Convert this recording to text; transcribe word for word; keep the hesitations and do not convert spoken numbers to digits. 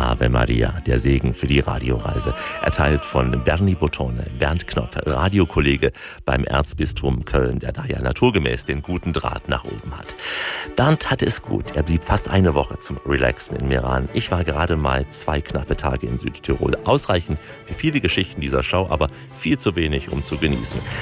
Ave Maria, der Segen für die Radioreise. Erteilt von Bernie Bottone, Bernd Knopp, Radiokollege beim Erzbistum Köln, der da ja naturgemäß den guten Draht nach oben hat. Bernd hatte es gut. Er blieb fast eine Woche zum Relaxen in Meran. Ich war gerade mal zwei knappe Tage in Südtirol. Ausreichend für viele Geschichten dieser Show, aber viel zu wenig, um zu genießen.